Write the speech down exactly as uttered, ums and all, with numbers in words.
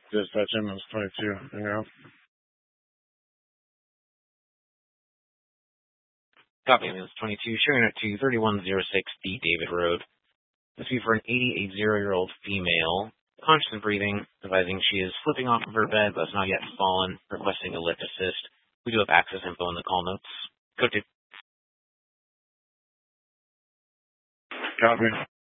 Dispatch ambulance twenty-two, hang out. Copy, ambulance twenty-two, sharing it to thirty-one oh six D David Road. This will be for an eighty-eight-year-old female, conscious and breathing, advising she is flipping off of her bed but has not yet fallen, requesting a lift assist. We do have access info in the call notes. Go to Copy.